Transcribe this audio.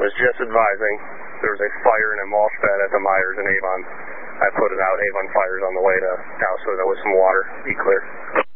Was just advising there was a fire in a mulch bed at the Myers in Avon. I put it out. Avon Fire's on the way to douse it with some water. Be clear.